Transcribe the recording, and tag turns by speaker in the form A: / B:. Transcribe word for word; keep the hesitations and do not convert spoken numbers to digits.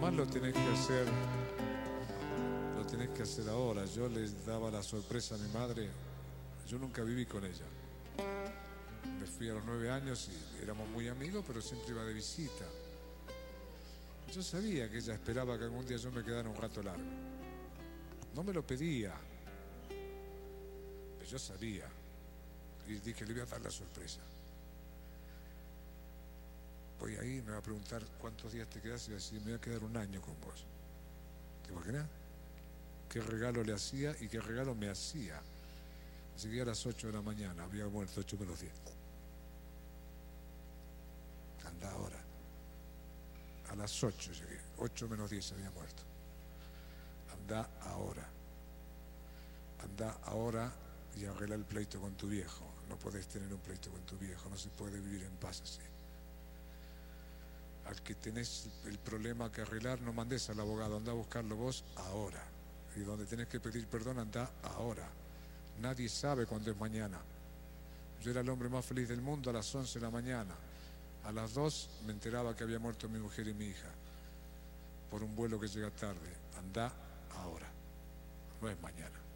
A: demás lo tenés que hacer, lo tenés que hacer ahora. Yo les daba la sorpresa a mi madre. Yo nunca viví con ella. Me fui a los nueve años y éramos muy amigos, pero siempre iba de visita. Yo sabía que ella esperaba que algún día yo me quedara un rato largo. No me lo pedía, pero yo sabía. Y dije, le voy a dar la sorpresa. Voy ahí, me va a preguntar cuántos días te quedas y voy a decir, me voy a quedar un año con vos. ¿Te imaginas? ¿Qué regalo le hacía y qué regalo me hacía? Llegué a las ocho de la mañana, había muerto ocho menos diez. Anda ahora. A las ocho llegué, ocho menos diez había muerto. Anda ahora. Anda ahora y arregla el pleito con tu viejo. No podés tener un pleito con tu viejo, no se puede vivir en paz así. Al que tenés el problema que arreglar, no mandes al abogado, anda a buscarlo vos ahora. Y donde tenés que pedir perdón, anda ahora. Nadie sabe cuándo es mañana. Yo era el hombre más feliz del mundo a las once de la mañana. A las dos me enteraba que había muerto mi mujer y mi hija por un vuelo que llega tarde. Anda ahora, no es mañana.